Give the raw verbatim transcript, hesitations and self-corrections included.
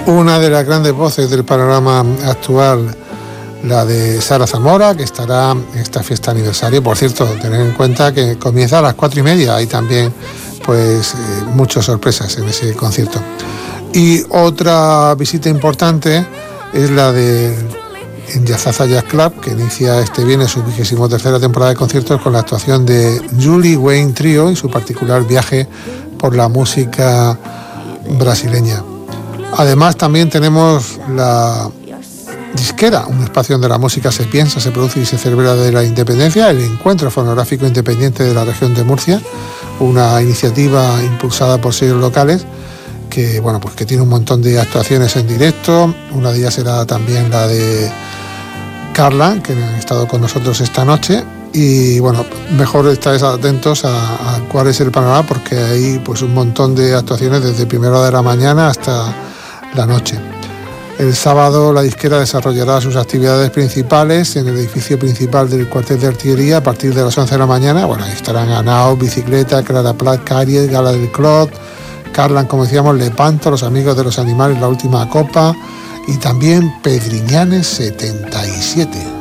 Una de las grandes voces del panorama actual, la de Sara Zamora, que estará en esta fiesta aniversario. Por cierto, tener en cuenta que comienza a las cuatro y media. Hay también pues eh, muchas sorpresas en ese concierto. Y otra visita importante es la de en Yazaza Jazz Club, que inicia este viernes su vigésimo tercera temporada de conciertos con la actuación de Julie Wayne Trio y su particular viaje por la música brasileña. Además también tenemos la disquera, un espacio donde la música se piensa, se produce y se celebra de la independencia, el Encuentro Fonográfico Independiente de la región de Murcia, una iniciativa impulsada por sellos locales que, bueno, pues que tiene un montón de actuaciones en directo. Una de ellas será también la de Carla, que han estado con nosotros esta noche. Y bueno, mejor estáis atentos a, a cuál es el panorama, porque hay pues un montón de actuaciones desde primera hora de la mañana hasta la noche. El sábado la disquera desarrollará sus actividades principales en el edificio principal del cuartel de artillería a partir de las once de la mañana. Bueno, ahí estarán Anao, Bicicleta, Clara Plat, Caries, Gala del Clot, Carlan, como decíamos, Lepanto, Los Amigos de los Animales, La Última Copa y también Pedriñanes setenta y siete.